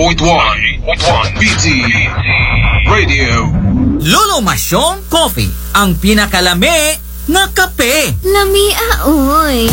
98.1 BT Radio. Lolo Masyong Coffee, ang pinakalami na kape. Lami aoy.